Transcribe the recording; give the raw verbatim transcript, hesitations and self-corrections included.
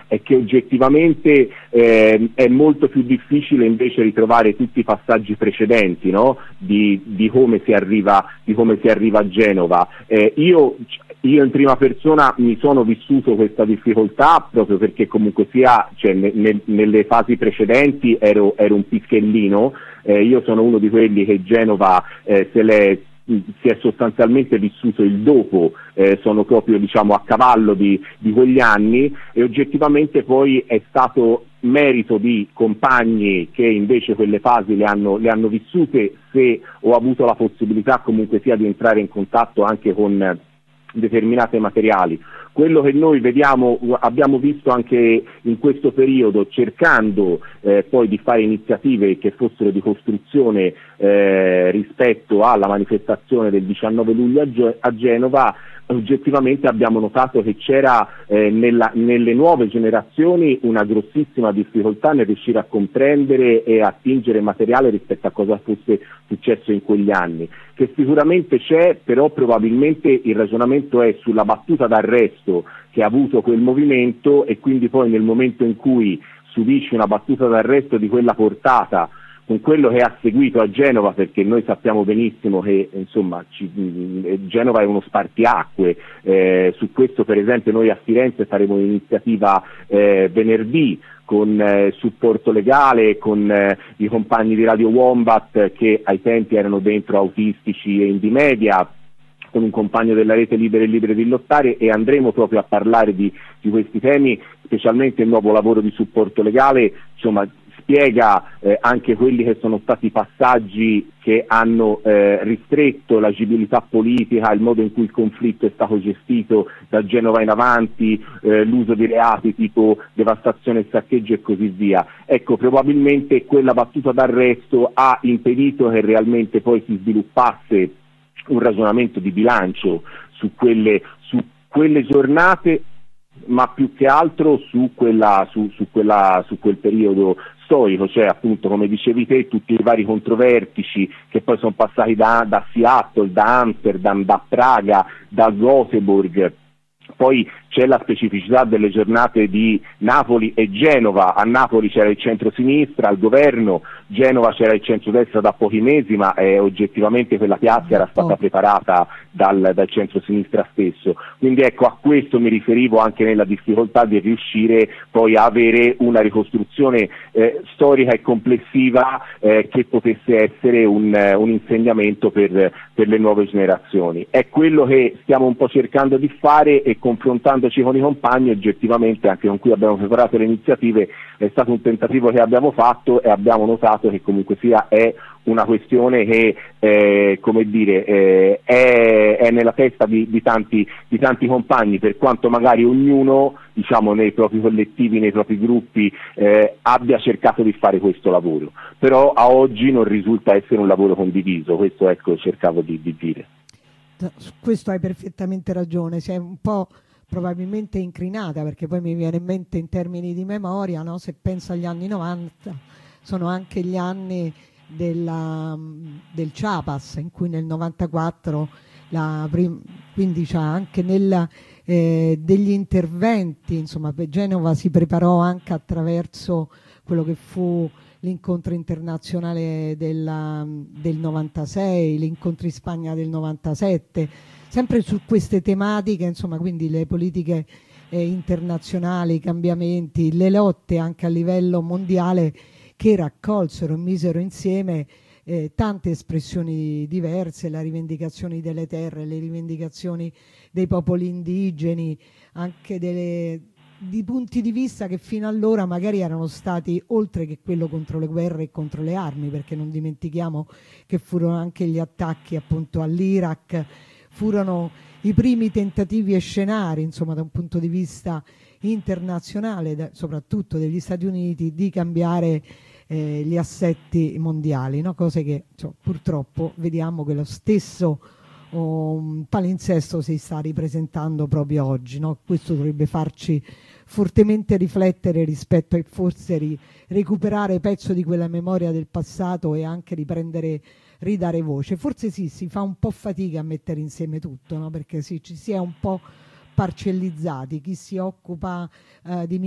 è che oggettivamente eh, è molto più difficile invece ritrovare tutti i passaggi precedenti, no? di, di come si arriva di come si arriva a Genova. Eh, io Io in prima persona mi sono vissuto questa difficoltà proprio perché comunque sia, cioè, ne, ne, nelle fasi precedenti ero, ero un pischellino, eh, io sono uno di quelli che Genova eh, se l'è si è sostanzialmente vissuto il dopo, eh, sono proprio diciamo a cavallo di, di quegli anni, e oggettivamente poi è stato merito di compagni che invece quelle fasi le hanno, le hanno vissute, se ho avuto la possibilità comunque sia di entrare in contatto anche con determinate materiali. Quello che noi vediamo, abbiamo visto anche in questo periodo, cercando eh, poi di fare iniziative che fossero di costruzione eh, rispetto alla manifestazione del diciannove luglio a, Ge- a Genova, oggettivamente abbiamo notato che c'era eh, nella, nelle nuove generazioni una grossissima difficoltà nel riuscire a comprendere e attingere materiale rispetto a cosa fosse successo in quegli anni, che sicuramente c'è, però probabilmente il ragionamento è sulla battuta d'arresto che ha avuto quel movimento, e quindi poi nel momento in cui subisce una battuta d'arresto di quella portata con quello che ha seguito a Genova, perché noi sappiamo benissimo che insomma ci, Genova è uno spartiacque, eh, su questo per esempio noi a Firenze faremo un'iniziativa eh, venerdì con eh, supporto legale, con eh, i compagni di Radio Wombat che ai tempi erano dentro Autistici e Indie Media, con un compagno della rete Libere e Libere di Lottare, e andremo proprio a parlare di, di questi temi, specialmente il nuovo lavoro di supporto legale, insomma spiega eh, anche quelli che sono stati i passaggi che hanno eh, ristretto l'agibilità politica, il modo in cui il conflitto è stato gestito da Genova in avanti, eh, l'uso di reati tipo devastazione e saccheggio e così via. Ecco, probabilmente quella battuta d'arresto ha impedito che realmente poi si sviluppasse un ragionamento di bilancio su quelle, su quelle giornate, ma più che altro su quella, su, su quella, su quel periodo storico, cioè appunto come dicevi te tutti i vari controvertici che poi sono passati da, da Seattle, da Amsterdam, da Praga, da Göteborg. Poi c'è la specificità delle giornate di Napoli e Genova. A Napoli c'era il centro-sinistra al governo, Genova c'era il centro-destra da pochi mesi, ma eh, oggettivamente quella piazza era stata preparata dal, dal centro-sinistra stesso. Quindi ecco, a questo mi riferivo anche nella difficoltà di riuscire poi a avere una ricostruzione eh, storica e complessiva eh, che potesse essere un, un insegnamento per, per le nuove generazioni. È quello che stiamo un po' cercando di fare, e confrontandoci con i compagni oggettivamente anche con cui abbiamo preparato le iniziative è stato un tentativo che abbiamo fatto, e abbiamo notato che comunque sia è una questione che eh, come dire eh, è, è nella testa di, di, tanti, di tanti compagni, per quanto magari ognuno diciamo nei propri collettivi, nei propri gruppi eh, abbia cercato di fare questo lavoro, però a oggi non risulta essere un lavoro condiviso. Questo ecco cercavo di, di dire. Su questo hai perfettamente ragione, sei un po' probabilmente incrinata, perché poi mi viene in mente in termini di memoria, no? Se penso agli anni novanta, sono anche gli anni della, del Chiapas, in cui nel novantaquattro la prim- quindi c'è anche nella, eh, degli interventi, insomma Genova si preparò anche attraverso quello che fu l'incontro internazionale della, del novantasei, l'incontro in Spagna del novantasette, sempre su queste tematiche, insomma, quindi le politiche eh, internazionali, i cambiamenti, le lotte anche a livello mondiale che raccolsero e misero insieme eh, tante espressioni diverse, le rivendicazioni delle terre, le rivendicazioni dei popoli indigeni, anche delle di punti di vista che fino allora magari erano stati, oltre che quello contro le guerre e contro le armi, perché non dimentichiamo che furono anche gli attacchi appunto all'Iraq, furono i primi tentativi e scenari, insomma, da un punto di vista internazionale, da, soprattutto degli Stati Uniti, di cambiare eh, gli assetti mondiali, no? Cose che cioè, purtroppo vediamo che lo stesso un palinsesto si sta ripresentando proprio oggi, no? Questo dovrebbe farci fortemente riflettere rispetto a forse ri- recuperare pezzo di quella memoria del passato e anche riprendere, ridare voce. Forse sì, si fa un po' fatica a mettere insieme tutto, no? Perché sì, ci si è un po' parcellizzati, chi si occupa eh, di